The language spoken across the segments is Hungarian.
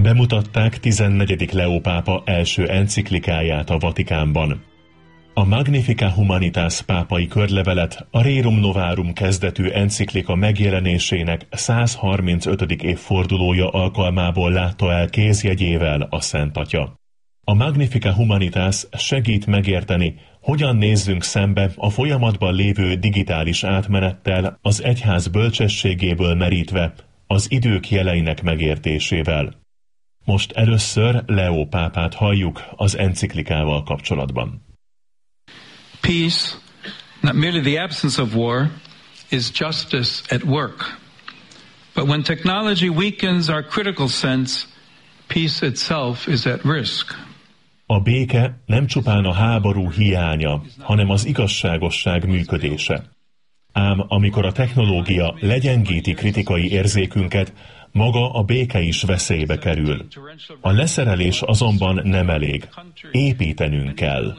Bemutatták 14. Leó pápa első enciklikáját a Vatikánban. A Magnificat Humanitas pápai körlevelet a Rerum Novarum kezdetű enciklika megjelenésének 135. évfordulója alkalmából látta el kézjegyével a Szent Atya. A Magnificat Humanitas segít megérteni, hogyan nézzünk szembe a folyamatban lévő digitális átmenettel, az egyház bölcsességéből merítve, az idők jeleinek megértésével. Most először Leó pápát halljuk az enciklikával kapcsolatban. Peace, not merely the absence of war, is justice at work. But when technology weakens our critical sense, peace itself is at risk. A béke nem csupán a háború hiánya, hanem az igazságosság működése. Ám amikor a technológia legyengíti kritikai érzékünket, maga a béke is veszélybe kerül. A leszerelés azonban nem elég. Építenünk kell.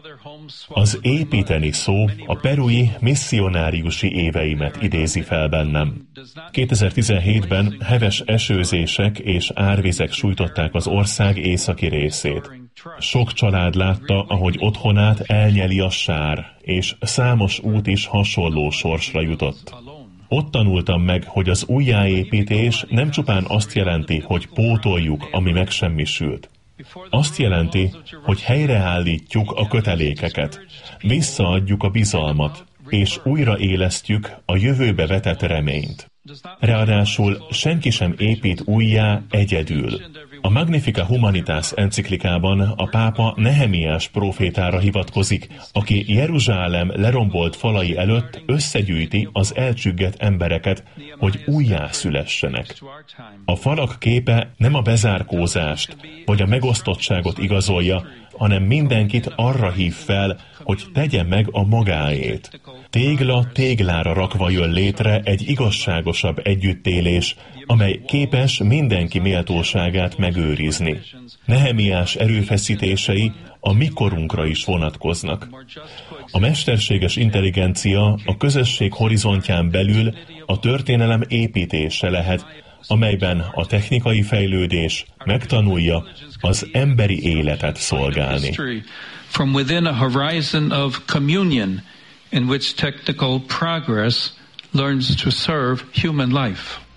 Az építeni szó a perui misszionáriusi éveimet idézi fel bennem. 2017-ben heves esőzések és árvizek sújtották az ország északi részét. Sok család látta, ahogy otthonát elnyeli a sár, és számos út is hasonló sorsra jutott. Ott tanultam meg, hogy az újjáépítés nem csupán azt jelenti, hogy pótoljuk, ami megsemmisült. Azt jelenti, hogy helyreállítjuk a kötelékeket, visszaadjuk a bizalmat, és újraélesztjük a jövőbe vetett reményt. Ráadásul senki sem épít újjá egyedül. A Magnificat Humanitas enciklikában a pápa Nehemiás prófétára hivatkozik, aki Jeruzsálem lerombolt falai előtt összegyűjti az elcsüggett embereket, hogy újjászülessenek. A falak képe nem a bezárkózást vagy a megosztottságot igazolja, hanem mindenkit arra hív fel, hogy tegye meg a magáét. Tégla téglára rakva jön létre egy igazságosabb együttélés, amely képes mindenki méltóságát megőrizni. Nehemiás erőfeszítései a mi korunkra is vonatkoznak. A mesterséges intelligencia a közösség horizontján belül a történelem építése lehet, amelyben a technikai fejlődés megtanulja az emberi életet szolgálni. From within a horizon of communion in which technical progress learns to serve human life.